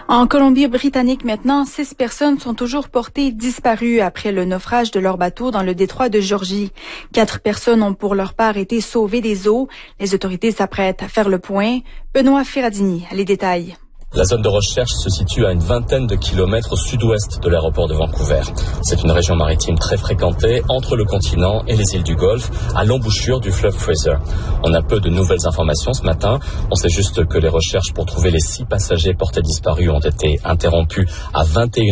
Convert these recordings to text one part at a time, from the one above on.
En Colombie-Britannique maintenant, 6 personnes sont toujours portées disparues après le naufrage de leur bateau dans le détroit de Georgie. 4 personnes ont pour leur part été sauvées des eaux. Les autorités s'apprêtent à faire le point. Benoît Ferradini a les détails. La zone de recherche se situe à une vingtaine de kilomètres au sud-ouest de l'aéroport de Vancouver. C'est une région maritime très fréquentée entre le continent et les îles du Golfe, à l'embouchure du fleuve Fraser. On a peu de nouvelles informations ce matin. On sait juste que les recherches pour trouver les 6 passagers portés disparus ont été interrompues à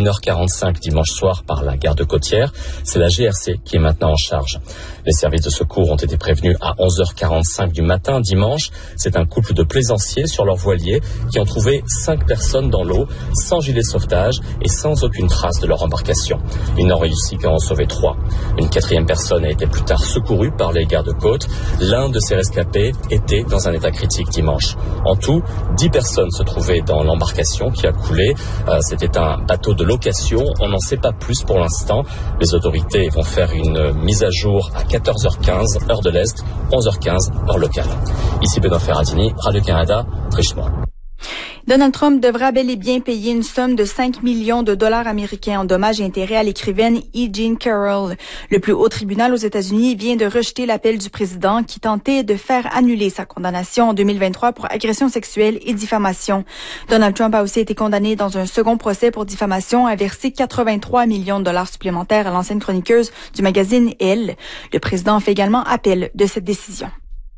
21h45 dimanche soir par la garde côtière. C'est la GRC qui est maintenant en charge. Les services de secours ont été prévenus à 11h45 du matin dimanche. C'est un couple de plaisanciers sur leur voilier qui ont trouvé 5 personnes dans l'eau, sans gilet de sauvetage et sans aucune trace de leur embarcation. Ils n'ont réussi qu'à en sauver 3. Une 4e personne a été plus tard secourue par les gardes-côtes. L'un de ces rescapés était dans un état critique dimanche. En tout, 10 personnes se trouvaient dans l'embarcation qui a coulé. C'était un bateau de location. On n'en sait pas plus pour l'instant. Les autorités vont faire une mise à jour à 14h15, heure de l'Est, 11h15, heure locale. Ici Benoît Ferradini, Radio-Canada, Richmond. Donald Trump devra bel et bien payer une somme de 5 millions de dollars américains en dommages et intérêts à l'écrivaine E. Jean Carroll. Le plus haut tribunal aux États-Unis vient de rejeter l'appel du président qui tentait de faire annuler sa condamnation en 2023 pour agression sexuelle et diffamation. Donald Trump a aussi été condamné dans un second procès pour diffamation à verser 83 millions de dollars supplémentaires à l'ancienne chroniqueuse du magazine Elle. Le président fait également appel de cette décision.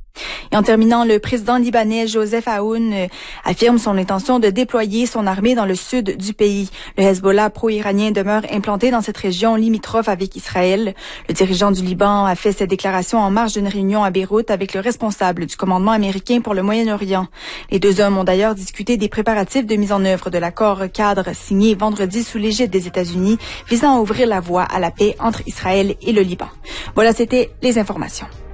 Et en terminant, le président libanais Joseph Aoun affirme son intention de déployer son armée dans le sud du pays. Le Hezbollah pro-iranien demeure implanté dans cette région limitrophe avec Israël. Le dirigeant du Liban a fait cette déclaration en marge d'une réunion à Beyrouth avec le responsable du commandement américain pour le Moyen-Orient. Les deux hommes ont d'ailleurs discuté des préparatifs de mise en œuvre de l'accord cadre signé vendredi sous l'égide des États-Unis visant à ouvrir la voie à la paix entre Israël et le Liban. Voilà, c'était les informations.